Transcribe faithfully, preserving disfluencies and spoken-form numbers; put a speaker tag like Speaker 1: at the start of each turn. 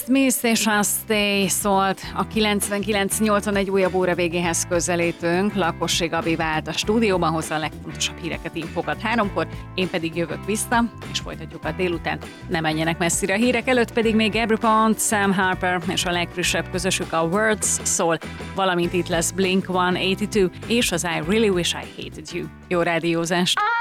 Speaker 1: Smith és a Stay szólt a kilencvenkilenc nyolcvanegy újabb óra végéhez közelítünk. Lakossé Gabi vált a stúdióban, hozza a legfontosabb híreket, infokat háromkor, én pedig jövök vissza, és folytatjuk a délután. Ne menjenek messzire, a hírek előtt pedig még Gabry Ponte, Sam Harper és a legfrissebb közösük a Words szól, valamint itt lesz Blink száz nyolcvankettő és az I Really Wish I Hated You. Jó rádiózást!